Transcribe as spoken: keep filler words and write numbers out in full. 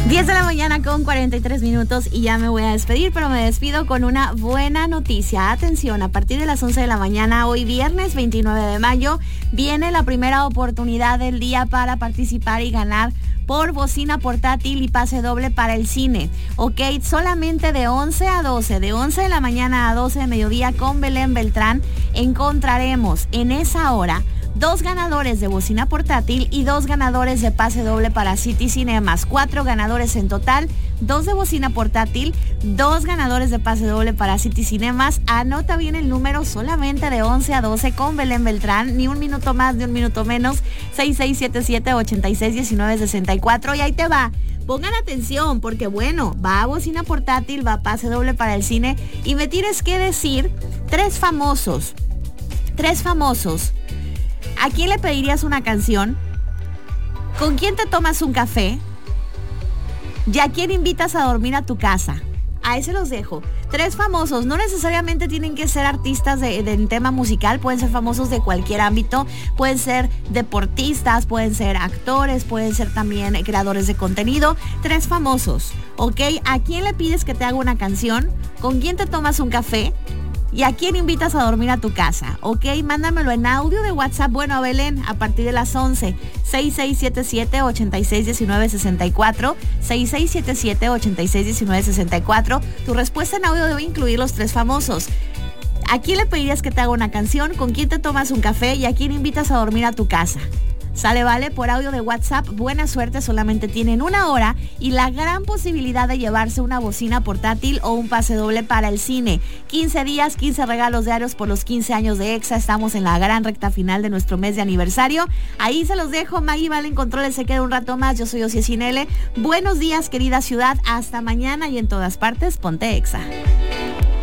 diez de la mañana con cuarenta y tres minutos y ya me voy a despedir, pero me despido con una buena noticia. Atención, a partir de las once de la mañana, hoy viernes veintinueve de mayo, viene la primera oportunidad del día para participar y ganar por bocina portátil y pase doble para el cine. Ok, solamente de once a doce, de once de la mañana a doce de mediodía con Belén Beltrán, encontraremos en esa hora dos ganadores de bocina portátil y dos ganadores de pase doble para City Cinemas. Cuatro ganadores en total, dos de bocina portátil, dos ganadores de pase doble para City Cinemas. Anota bien el número, solamente de once a doce con Belén Beltrán, ni un minuto más ni un minuto menos. Seis seis siete siete, ocho seis uno nueve seis cuatro y ahí te va. Pongan atención porque bueno, va a bocina portátil, va a pase doble para el cine y me tienes que decir tres famosos, tres famosos. ¿A quién le pedirías una canción? ¿Con quién te tomas un café? ¿Y a quién invitas a dormir a tu casa? Ahí se los dejo. Tres famosos, no necesariamente tienen que ser artistas de, de tema musical, pueden ser famosos de cualquier ámbito, pueden ser deportistas, pueden ser actores, pueden ser también creadores de contenido. Tres famosos, ¿ok? ¿A quién le pides que te haga una canción? ¿Con quién te tomas un café? ¿Y a quién invitas a dormir a tu casa? Ok, mándamelo en audio de WhatsApp. Bueno, a Belén, a partir de las once. seis seis siete siete, ocho seis uno nueve seis cuatro. seis seis siete siete, ocho seis uno nueve seis cuatro. Tu respuesta en audio debe incluir los tres famosos. ¿A quién le pedirías que te haga una canción? ¿Con quién te tomas un café? ¿Y a quién invitas a dormir a tu casa? Sale, vale, por audio de WhatsApp. Buena suerte, solamente tienen una hora y la gran posibilidad de llevarse una bocina portátil o un pase doble para el cine. quince días, quince regalos diarios por los quince años de EXA. Estamos en la gran recta final de nuestro mes de aniversario. Ahí se los dejo. Maggie Vale en controles, se queda un rato más. Yo soy Ociel Cinele. Buenos días, querida ciudad. Hasta mañana y en todas partes, ponte EXA.